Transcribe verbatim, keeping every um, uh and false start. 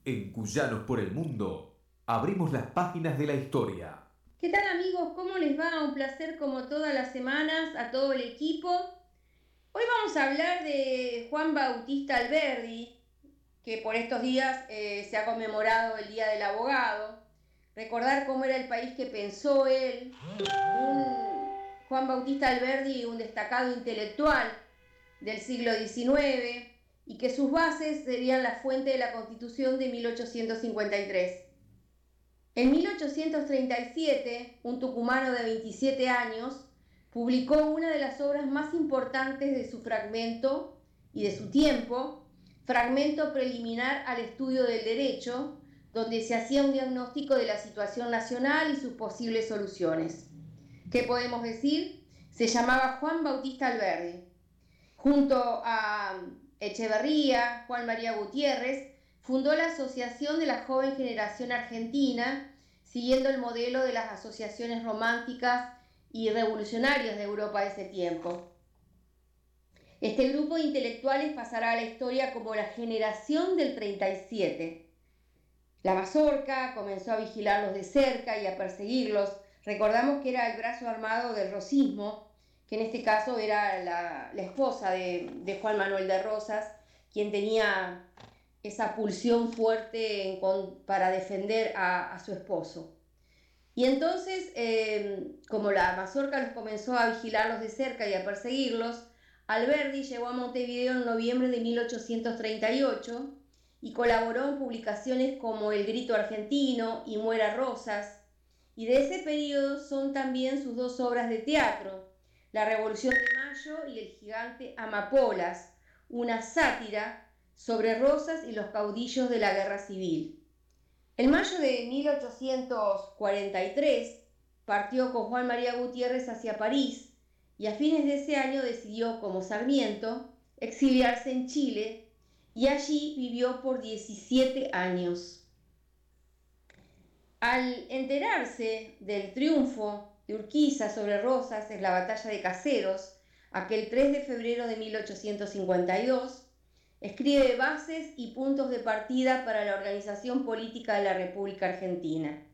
En Cuyanos por el Mundo, abrimos las páginas de la historia. ¿Qué tal, amigos? ¿Cómo les va? Un placer como todas las semanas a todo el equipo. Hoy vamos a hablar de Juan Bautista Alberdi, que por estos días eh, se ha conmemorado el Día del Abogado. Recordar cómo era el país que pensó él. Un Juan Bautista Alberdi, un destacado intelectual del siglo diecinueve, y que sus bases serían la fuente de la Constitución de mil ochocientos cincuenta y tres. En mil ochocientos treinta y siete, un tucumano de veintisiete años publicó una de las obras más importantes de su fragmento y de su tiempo, Fragmento preliminar al estudio del derecho, donde se hacía un diagnóstico de la situación nacional y sus posibles soluciones. ¿Qué podemos decir? Se llamaba Juan Bautista Alberdi. Junto a Echeverría, Juan María Gutiérrez, fundó la Asociación de la Joven Generación Argentina, siguiendo el modelo de las asociaciones románticas y revolucionarias de Europa de ese tiempo. Este grupo de intelectuales pasará a la historia como la generación del treinta y siete. La mazorca comenzó a vigilarlos de cerca y a perseguirlos. Recordamos que era el brazo armado del rosismo, que en este caso era la, la esposa de, de Juan Manuel de Rosas, quien tenía esa pulsión fuerte en, con, para defender a, a su esposo. Y entonces, eh, como la mazorca los comenzó a vigilarlos de cerca y a perseguirlos, Alberdi llegó a Montevideo en noviembre de mil ochocientos treinta y ocho y colaboró en publicaciones como El Grito Argentino y Muera Rosas, y de ese periodo son también sus dos obras de teatro, La Revolución de Mayo y El Gigante Amapolas, una sátira sobre Rosas y los caudillos de la Guerra Civil. En mayo de mil ochocientos cuarenta y tres partió con Juan María Gutiérrez hacia París y a fines de ese año decidió, como Sarmiento, exiliarse en Chile y allí vivió por diecisiete años. Al enterarse del triunfo de Urquiza sobre Rosas en la batalla de Caseros, aquel tres de febrero de mil ochocientos cincuenta y dos, escribe bases y puntos de partida para la organización política de la República Argentina.